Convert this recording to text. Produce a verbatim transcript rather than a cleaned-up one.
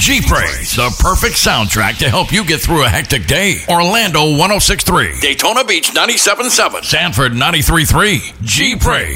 G-Praise, the perfect soundtrack to help you get through a hectic day. Orlando one oh six point three, Daytona Beach ninety-seven point seven, Sanford ninety-three point three. G-Praise.